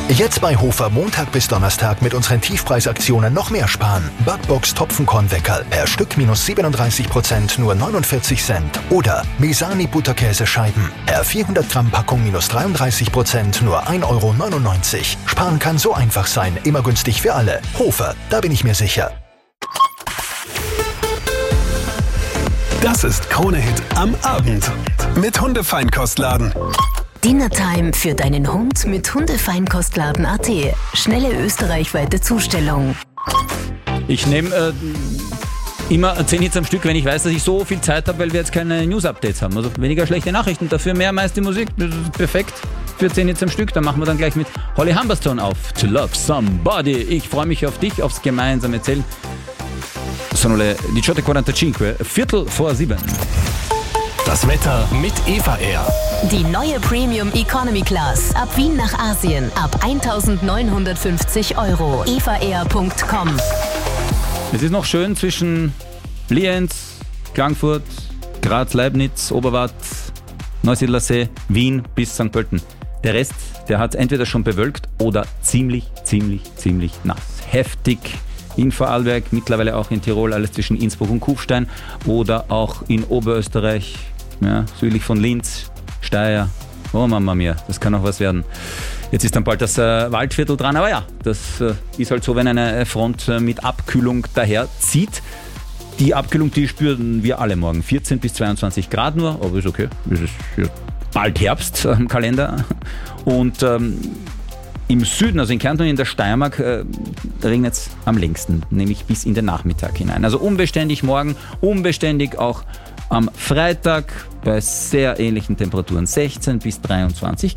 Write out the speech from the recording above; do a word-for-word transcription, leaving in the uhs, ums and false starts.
Jetzt bei Hofer Montag bis Donnerstag mit unseren Tiefpreisaktionen noch mehr sparen. Backbox Topfenkornweckerl per Stück minus siebenunddreißig Prozent nur neunundvierzig Cent. Oder Mesani Butterkäsescheiben per vierhundert Gramm Packung minus dreiunddreißig Prozent nur ein Euro neunundneunzig. Sparen kann so einfach sein, immer günstig für alle. Hofer, da bin ich mir sicher. Das ist Krone-Hit am Abend mit Hundefeinkostladen. Dinnertime für deinen Hund mit Hundefeinkostladen Punkt a t. Schnelle österreichweite Zustellung. Ich nehme äh, immer zehn Hits am Stück, wenn ich weiß, dass ich so viel Zeit habe, weil wir jetzt keine News-Updates haben. Also weniger schlechte Nachrichten, dafür mehr meiste Musik. Das ist perfekt für zehn Hits am Stück. Dann machen wir dann gleich mit Holly Humberstone auf To Love Somebody. Ich freue mich auf dich, aufs gemeinsame Zählen. Sono le diciotto e quarantacinque, Viertel vor sieben. Das Wetter mit Eva Air. Die neue Premium Economy Class. Ab Wien nach Asien. Ab eintausendneunhundertfünfzig Euro. eva air punkt com. Es ist noch schön zwischen Lienz, Klagenfurt, Graz, Leibniz, Oberwart, Neusiedlersee, Wien bis Sankt Pölten. Der Rest, der hat entweder schon bewölkt oder ziemlich, ziemlich, ziemlich nass. Heftig. In Vorarlberg, mittlerweile auch in Tirol, alles zwischen Innsbruck und Kufstein oder auch in Oberösterreich, ja, südlich von Linz, Steyr. Oh Mama mia, das kann auch was werden. Jetzt ist dann bald das äh, Waldviertel dran, aber ja, das äh, ist halt so, wenn eine Front äh, mit Abkühlung daher zieht. Die Abkühlung, die spüren wir alle morgen. vierzehn bis zweiundzwanzig Grad nur, aber ist okay. Es ist ja bald Herbst am Kalender. Und ähm, im Süden, also in Kärnten und in der Steiermark, äh, regnet es am längsten, nämlich bis in den Nachmittag hinein. Also unbeständig morgen, unbeständig auch am Freitag bei sehr ähnlichen Temperaturen, sechzehn bis dreiundzwanzig